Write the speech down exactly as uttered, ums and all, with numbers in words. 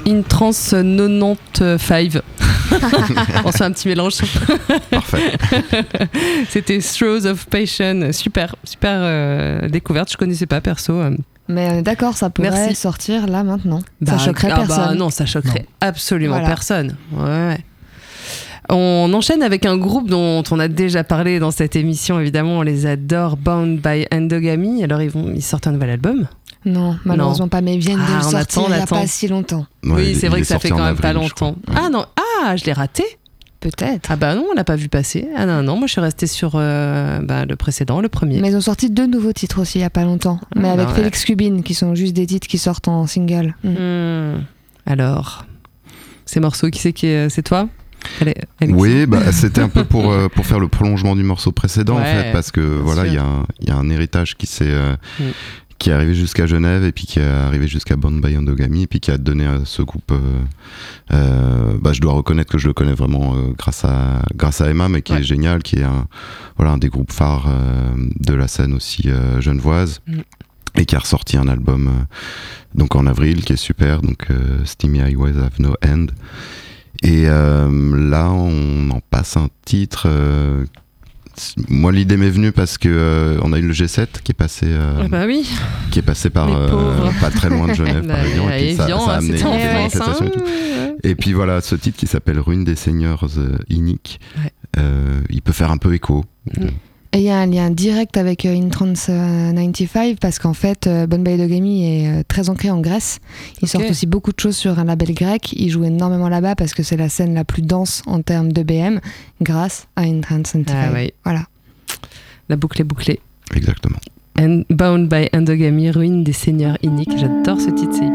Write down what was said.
In Trance quatre-vingt-quinze. On se fait un petit mélange. Parfait. C'était Throes of Passion. Super, super euh, découverte. Je connaissais pas perso. Mais d'accord, ça pourrait Merci. sortir là maintenant. Bah, ça choquerait ah personne. Bah non, ça choquerait non. absolument voilà. personne. Ouais, ouais. On enchaîne avec un groupe dont on a déjà parlé dans cette émission. Évidemment, on les adore. Bound by Endogamy. Alors, ils, vont, ils sortent un nouvel album. Non, malheureusement non. pas, mais ils viennent ah, de le sortir attend, il n'y a attend. pas si longtemps. Ouais, oui, il, c'est vrai il que ça fait quand même avril, pas longtemps. Ah non, ah, je l'ai raté. Peut-être. Ah bah non, on l'a pas vu passer. Ah non, non, moi je suis restée sur euh, bah, le précédent, le premier. Mais ils ont sorti deux nouveaux titres aussi il y a pas longtemps, ah, mais bah avec ouais. Félix Cubine, qui sont juste des titres qui sortent en single. Mm. Mmh. Alors, ces morceaux, qui c'est qui est, c'est toi ? Elle est, elle oui, bah, c'était un peu pour, euh, pour faire le prolongement du morceau précédent ouais, en fait, parce que voilà, il y, y a un héritage qui s'est euh, mm. qui est arrivé jusqu'à Genève et puis qui est arrivé jusqu'à Bound by Endogamy et puis qui a donné à ce groupe. Euh, euh, bah, je dois reconnaître que je le connais vraiment euh, grâce à grâce à Emma, mais qui ouais. est génial, qui est un voilà un des groupes phares euh, de la scène aussi euh, genevoise. Mm. Et qui a ressorti un album euh, donc en avril qui est super, donc euh, Steamy Highways Have No End. Et euh, là, on en passe un titre. Euh, moi, l'idée m'est venue parce que euh, on a eu le G sept qui est passé, euh, ah bah oui. qui est passé par euh, pas très loin de Genève, bah, par Lyon, et puis ça, ça a amené une manifestation et tout. Et puis voilà, ce titre qui s'appelle Ruine des Seigneurs euh, Iniques, ouais. euh, il peut faire un peu écho. Mm. Et il y a un lien direct avec euh, In Trance quatre-vingt-quinze parce qu'en fait, euh, Bound by Endogamy est euh, très ancré en Grèce. Ils okay. sortent aussi beaucoup de choses sur un label grec. Ils jouent énormément là-bas parce que c'est la scène la plus dense en termes de B M grâce à In Trance quatre-vingt-quinze. Ah, oui. Voilà. La boucle est bouclée. Exactement. And Bound by Endogamy, Ruine des Seigneurs Iniques. J'adore ce titre, c'est